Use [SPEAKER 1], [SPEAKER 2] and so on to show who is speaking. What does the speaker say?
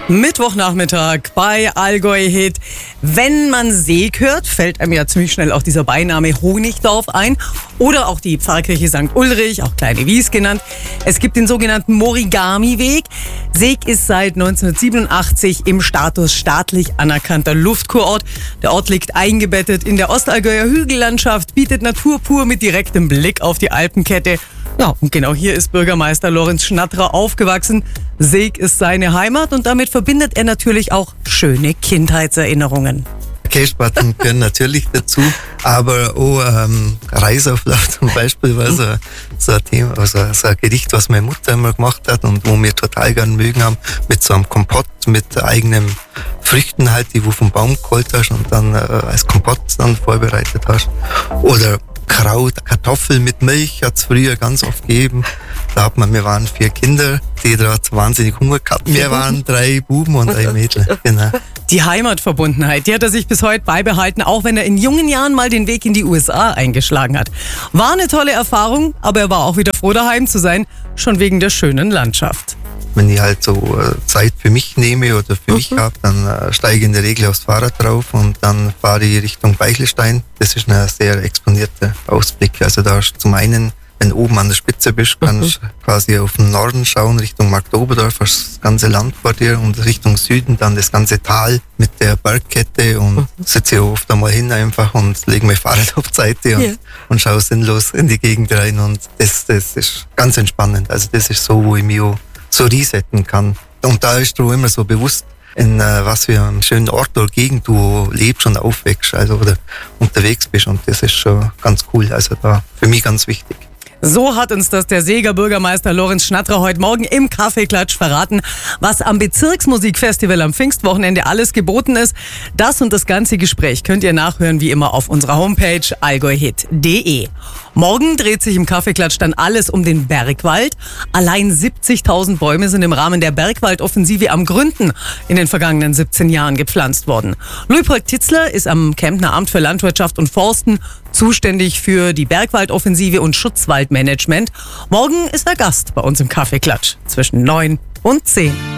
[SPEAKER 1] Mittwochnachmittag bei Allgäu Hit. Wenn man Seeg hört, fällt einem ja ziemlich schnell auch dieser Beiname Honigdorf ein. Oder auch die Pfarrkirche St. Ulrich, auch Kleine Wies genannt. Es gibt den sogenannten Morigami-Weg. Seeg ist seit 1987 im Status staatlich anerkannter Luftkurort. Der Ort liegt eingebettet in der Ostallgäuer Hügellandschaft, bietet Natur pur mit direktem Blick auf die Alpenkette. Ja, und genau hier ist Bürgermeister Lorenz Schnattrer aufgewachsen. Seeg ist seine Heimat und damit verbindet er natürlich auch schöne Kindheitserinnerungen.
[SPEAKER 2] Käsespaten gehören natürlich dazu, aber auch Reisauflauf zum Beispiel war so ein Thema, also so ein Gericht, was meine Mutter immer gemacht hat und wo wir total gern mögen haben, mit so einem Kompott, mit eigenen Früchten halt, die du vom Baum geholt hast und dann als Kompott dann vorbereitet hast. Oder Kraut, Kartoffel mit Milch hat es früher ganz oft gegeben. Wir waren 4 Kinder, die da wahnsinnig Hunger gehabt. Wir waren 3 Buben und 1 Mädel. Genau.
[SPEAKER 1] Die Heimatverbundenheit, die hat er sich bis heute beibehalten, auch wenn er in jungen Jahren mal den Weg in die USA eingeschlagen hat. War eine tolle Erfahrung, aber er war auch wieder froh, daheim zu sein, schon wegen der schönen Landschaft.
[SPEAKER 2] Wenn ich halt so Zeit für mich nehme oder für mich habe, dann steige ich in der Regel aufs Fahrrad drauf und dann fahre ich Richtung Beichlestein. Das ist ein sehr exponierter Ausblick. Also da hast du zum einen, wenn du oben an der Spitze bist, kannst du quasi auf den Norden schauen, Richtung Marktoberdorf, hast das ganze Land vor dir und Richtung Süden dann das ganze Tal mit der Bergkette und sitze ich oft einmal hin einfach und lege mein Fahrrad auf die Seite und schaue sinnlos in die Gegend rein und das ist ganz entspannend. Also das ist so, wo ich mich auch so resetten kann. Und da ist du immer so bewusst, in was für einem schönen Ort oder Gegend du lebst und aufwächst, also oder unterwegs bist und das ist schon ganz cool. Also da für mich ganz wichtig.
[SPEAKER 1] So hat uns das der Seeger Bürgermeister Lorenz Schnattrer heute Morgen im Kaffeeklatsch verraten, was am Bezirksmusikfestival am Pfingstwochenende alles geboten ist. Das und das ganze Gespräch könnt ihr nachhören wie immer auf unserer Homepage allgäuhit.de. Morgen dreht sich im Kaffeeklatsch dann alles um den Bergwald. Allein 70.000 Bäume sind im Rahmen der Bergwaldoffensive am Gründen in den vergangenen 17 Jahren gepflanzt worden. Luipold Titzler ist am Kemptner Amt für Landwirtschaft und Forsten zuständig für die Bergwaldoffensive und Schutzwaldmanagement. Morgen ist er Gast bei uns im Kaffeeklatsch zwischen 9 und 10.